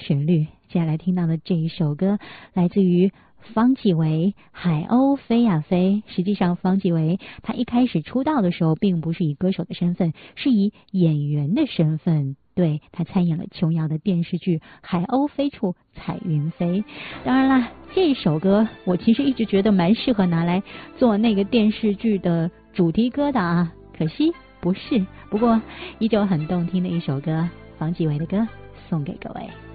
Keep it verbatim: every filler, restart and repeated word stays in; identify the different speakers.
Speaker 1: 旋律。接下来听到的这一首歌来自于方季韦，《海鸥飞呀飞》。实际上方季韦他一开始出道的时候并不是以歌手的身份，是以演员的身份，对，他参演了琼瑶的电视剧《海鸥飞处彩云飞》。当然啦，这首歌我其实一直觉得蛮适合拿来做那个电视剧的主题歌的啊，可惜不是。不过依旧很动听的一首歌，方季韦的歌送给各位。